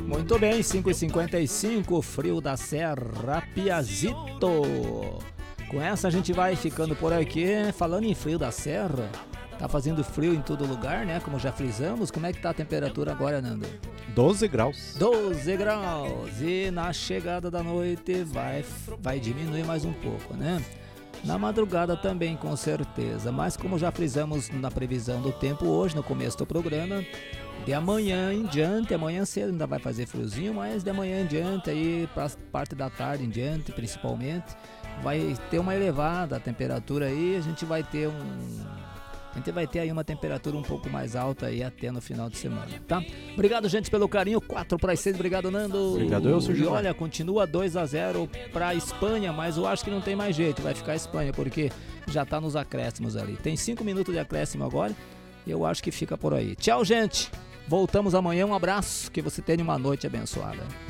Muito bem, 5h55, Frio da Serra, Piazito. Com essa a gente vai ficando por aqui. Falando em Frio da Serra, tá fazendo frio em todo lugar, né? Como já frisamos. Como é que tá a temperatura agora, Nando? 12 graus. 12 graus. E na chegada da noite vai diminuir mais um pouco, né? Na madrugada também, com certeza. Mas como já frisamos na previsão do tempo hoje, no começo do programa, de amanhã em diante, amanhã cedo ainda vai fazer friozinho, mas de amanhã em diante, aí para parte da tarde em diante, principalmente, vai ter uma elevada temperatura aí, a gente vai ter aí uma temperatura um pouco mais alta aí até no final de semana, tá? Obrigado, gente, pelo carinho. 4-6, obrigado, Nando. Obrigado, eu, Sérgio. E olha, continua 2-0 pra Espanha, mas eu acho que não tem mais jeito, vai ficar a Espanha, porque já tá nos acréscimos ali. Tem 5 minutos de acréscimo agora, eu acho que fica por aí. Tchau, gente. Voltamos amanhã, um abraço, que você tenha uma noite abençoada.